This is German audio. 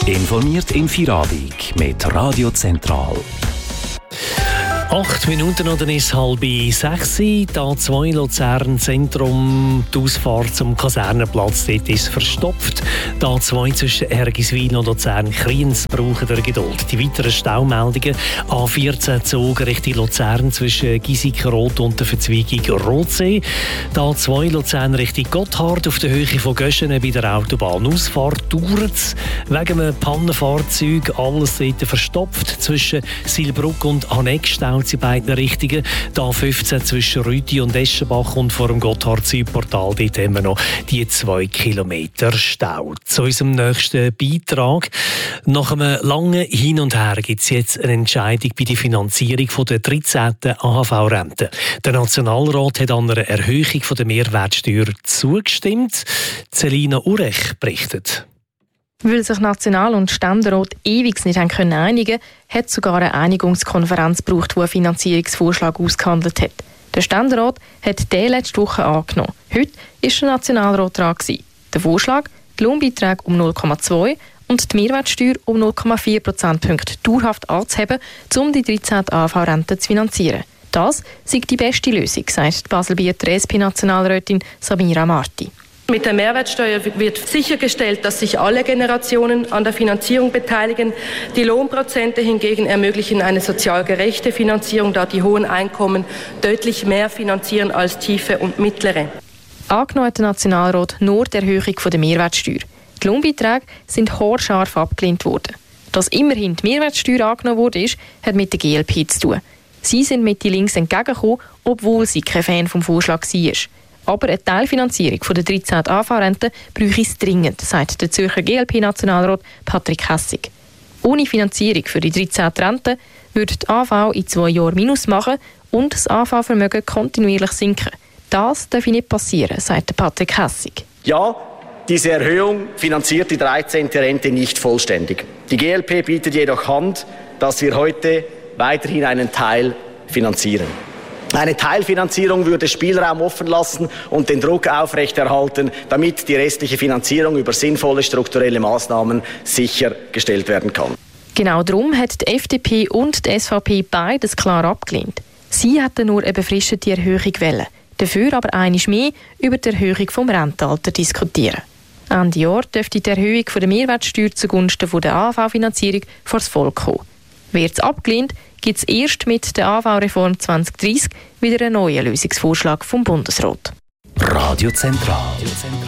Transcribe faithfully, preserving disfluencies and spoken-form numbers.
Informiert im Feierabend mit Radio Zentral. Acht Minuten oder ist halb sechs. Die A zwei Luzern Zentrum, die Ausfahrt zum Kasernenplatz, dort ist verstopft. Die A zwei zwischen Ergiswil und Luzern-Kriens brauchen der Geduld. Die weiteren Staumeldungen: A vierzehn Zug Richtung Luzern zwischen Giesikenrot und der Verzweigung Rotsee. Die A zwei Luzern Richtung Gotthard auf der Höhe von Göschenen bei der Autobahnausfahrt dauert es. Wegen einem Pannenfahrzeug alles dort verstopft. Zwischen Silbruck und Anneckstau in beiden Richtungen. Die A fünfzehn zwischen Rüti und Eschenbach und vor dem Gotthard-Südportal. Dort haben wir noch die zwei Kilometer Stau. Zu unserem nächsten Beitrag. Nach einem langen Hin und Her gibt es jetzt eine Entscheidung bei der Finanzierung der dreizehnten A H V-Rente. Der Nationalrat hat an einer Erhöhung der Mehrwertsteuer zugestimmt. Celina Urech berichtet. Weil sich National- und Ständerat ewig nicht einigen konnten, hat es sogar eine Einigungskonferenz gebraucht, die einen Finanzierungsvorschlag ausgehandelt hat. Der Ständerat hat den letzte Woche angenommen. Heute war der Nationalrat dran. Der Vorschlag: die Lohnbeiträge um null Komma zwei und die Mehrwertsteuer um null Komma vier Prozentpunkte dauerhaft anzuheben, um die dreizehnte A H V-Rente zu finanzieren. Das sei die beste Lösung, sagt die Baselbieter S P-Nationalrätin Samira Marti. Mit der Mehrwertsteuer wird sichergestellt, dass sich alle Generationen an der Finanzierung beteiligen. Die Lohnprozente hingegen ermöglichen eine sozial gerechte Finanzierung, da die hohen Einkommen deutlich mehr finanzieren als tiefe und mittlere. Angenommen hat der Nationalrat nur die Erhöhung der Mehrwertsteuer. Die Lohnbeiträge sind haarscharf abgelehnt worden. Dass immerhin die Mehrwertsteuer angenommen wurde, hat mit der G L P zu tun. Sie sind mit die Links entgegengekommen, obwohl sie kein Fan vom Vorschlag war. Aber eine Teilfinanzierung der dreizehnten A H V-Rente bräuchte es dringend, sagt der Zürcher G L P-Nationalrat Patrick Hessig. Ohne Finanzierung für die dreizehnte Rente würde die A V in zwei Jahren Minus machen und das A V-Vermögen kontinuierlich sinken. Das darf nicht passieren, sagt Patrick Hessig. Ja, diese Erhöhung finanziert die dreizehnte Rente nicht vollständig. Die G L P bietet jedoch Hand, dass wir heute weiterhin einen Teil finanzieren. Eine Teilfinanzierung würde Spielraum offen lassen und den Druck aufrechterhalten, damit die restliche Finanzierung über sinnvolle strukturelle Maßnahmen sichergestellt werden kann. Genau darum hat die F D P und die S V P beides klar abgelehnt. Sie hätten nur eine befristete Erhöhung wollen, dafür aber einmal mehr über die Erhöhung des Rentenalters diskutieren. Ende Jahr dürfte die Erhöhung der Mehrwertsteuer zugunsten der A H V-Finanzierung vor das Volk kommen. Wird es abgelehnt, gibt es erst mit der A H V-Reform zwanzig dreissig wieder einen neuen Lösungsvorschlag vom Bundesrat. Radio Zentral.